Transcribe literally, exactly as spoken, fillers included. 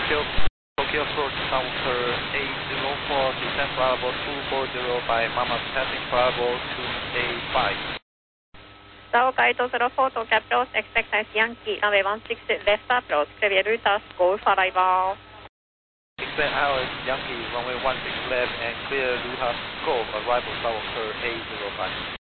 Tokyo, Tokyo approach Tower eight zero four, descent variable two four zero by Mama passing variable two A five. Tower eight zero four, Tokyo approach, expect as Yankee, runway one six left approach, clear routers, Golf arrival. Expect Alice Yankee, runway one six left and clear routers, Golf, arrival Tower eight zero five.